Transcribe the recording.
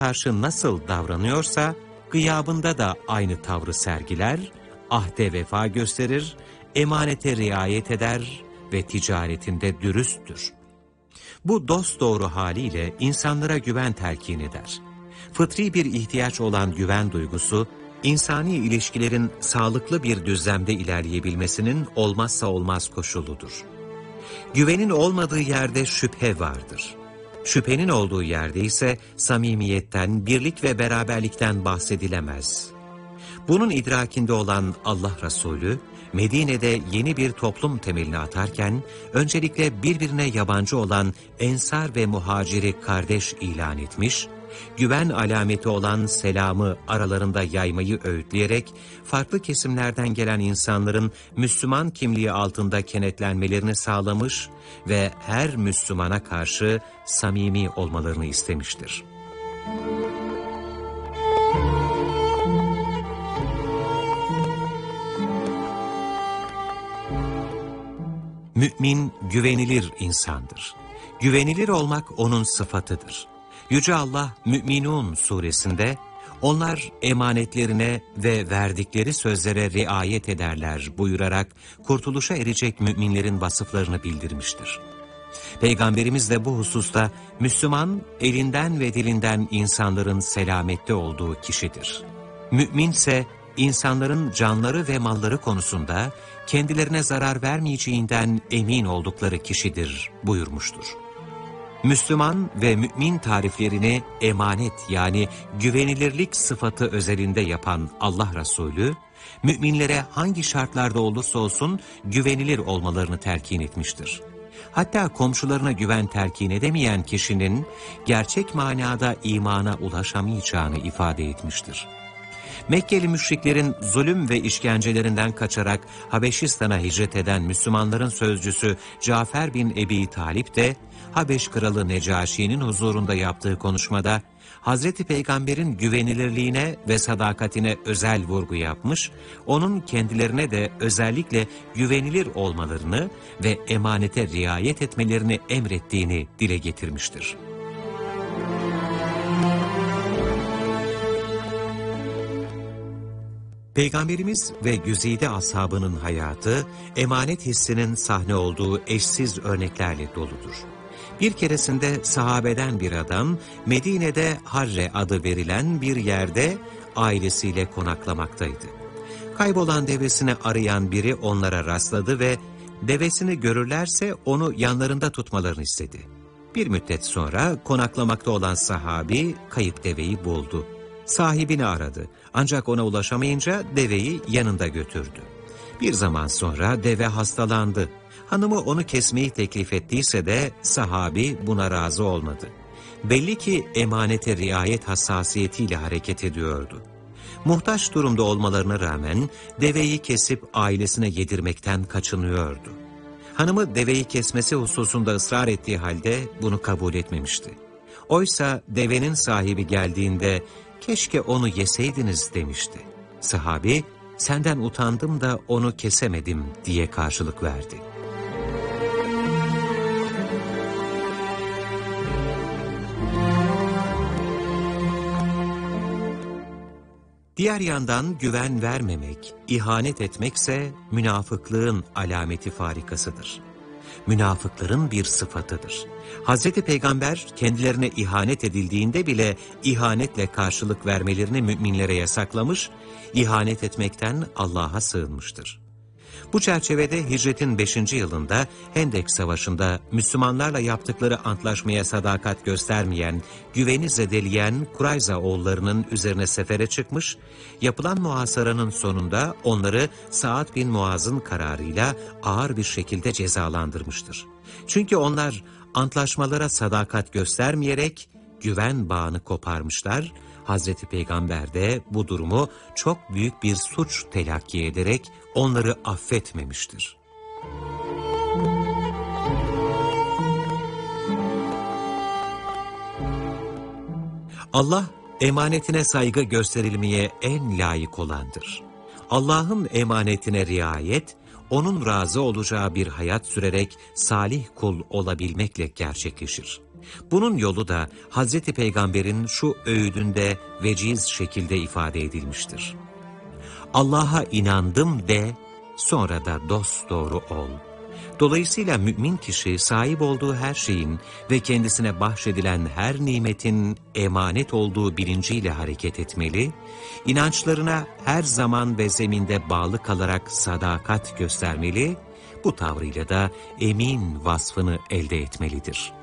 karşı nasıl davranıyorsa, gıyabında da aynı tavrı sergiler, ahde vefa gösterir, emanete riayet eder ve ticaretinde dürüsttür. Bu dosdoğru haliyle insanlara güven telkin eder. Fıtri bir ihtiyaç olan güven duygusu, insani ilişkilerin sağlıklı bir düzlemde ilerleyebilmesinin olmazsa olmaz koşuludur. Güvenin olmadığı yerde şüphe vardır. Şüphenin olduğu yerde ise samimiyetten, birlik ve beraberlikten bahsedilemez. Bunun idrakinde olan Allah Resulü, Medine'de yeni bir toplum temelini atarken, öncelikle birbirine yabancı olan Ensar ve Muhacir'i kardeş ilan etmiş, güven alameti olan selamı aralarında yaymayı öğütleyerek, farklı kesimlerden gelen insanların Müslüman kimliği altında kenetlenmelerini sağlamış ve her Müslümana karşı samimi olmalarını istemiştir. Mümin güvenilir insandır. Güvenilir olmak onun sıfatıdır. Yüce Allah Mü'minun suresinde onlar emanetlerine ve verdikleri sözlere riayet ederler buyurarak kurtuluşa erecek müminlerin vasıflarını bildirmiştir. Peygamberimiz de bu hususta Müslüman elinden ve dilinden insanların selamette olduğu kişidir. Müminse insanların canları ve malları konusunda kendilerine zarar vermeyeceğinden emin oldukları kişidir buyurmuştur. Müslüman ve mümin tariflerini emanet yani güvenilirlik sıfatı özelinde yapan Allah Resulü, müminlere hangi şartlarda olursa olsun güvenilir olmalarını telkin etmiştir. Hatta komşularına güven telkin edemeyen kişinin gerçek manada imana ulaşamayacağını ifade etmiştir. Mekkeli müşriklerin zulüm ve işkencelerinden kaçarak Habeşistan'a hicret eden Müslümanların sözcüsü Cafer bin Ebi Talip de Habeş kralı Necaşi'nin huzurunda yaptığı konuşmada Hazreti Peygamber'in güvenilirliğine ve sadakatine özel vurgu yapmış, onun kendilerine de özellikle güvenilir olmalarını ve emanete riayet etmelerini emrettiğini dile getirmiştir. Peygamberimiz ve güzide ashabının hayatı, emanet hissinin sahne olduğu eşsiz örneklerle doludur. Bir keresinde sahabeden bir adam, Medine'de Harre adı verilen bir yerde ailesiyle konaklamaktaydı. Kaybolan devesini arayan biri onlara rastladı ve devesini görürlerse onu yanlarında tutmalarını istedi. Bir müddet sonra konaklamakta olan sahabi kayıp deveyi buldu. Sahibini aradı ancak ona ulaşamayınca deveyi yanında götürdü. Bir zaman sonra deve hastalandı. Hanımı onu kesmeyi teklif ettiyse de sahabi buna razı olmadı. Belli ki emanete riayet hassasiyetiyle hareket ediyordu. Muhtaç durumda olmalarına rağmen deveyi kesip ailesine yedirmekten kaçınıyordu. Hanımı deveyi kesmesi hususunda ısrar ettiği halde bunu kabul etmemişti. Oysa devenin sahibi geldiğinde keşke onu yeseydiniz demişti. Sahabi, senden utandım da onu kesemedim diye karşılık verdi. Diğer yandan güven vermemek, ihanet etmekse münafıklığın alameti farikasıdır. Münafıkların bir sıfatıdır. Hazreti Peygamber kendilerine ihanet edildiğinde bile ihanetle karşılık vermelerini müminlere yasaklamış, ihanet etmekten Allah'a sığınmıştır. Bu çerçevede hicretin 5. yılında Hendek Savaşı'nda Müslümanlarla yaptıkları antlaşmaya sadakat göstermeyen, güveni zedeleyen Kurayza oğullarının üzerine sefere çıkmış, yapılan muhasaranın sonunda onları Sa'd bin Muaz'ın kararıyla ağır bir şekilde cezalandırmıştır. Çünkü onlar antlaşmalara sadakat göstermeyerek güven bağını koparmışlar, Hazreti Peygamber de bu durumu çok büyük bir suç telakki ederek onları affetmemiştir. Allah emanetine saygı gösterilmeye en layık olandır. Allah'ın emanetine riayet, onun razı olacağı bir hayat sürerek salih kul olabilmekle gerçekleşir. Bunun yolu da Hz. Peygamber'in şu öğüdünde veciz şekilde ifade edilmiştir. Allah'a inandım de, sonra da dosdoğru ol. Dolayısıyla mümin kişi sahip olduğu her şeyin ve kendisine bahşedilen her nimetin emanet olduğu bilinciyle hareket etmeli, inançlarına her zaman ve zeminde bağlı kalarak sadakat göstermeli, bu tavrıyla da emin vasfını elde etmelidir.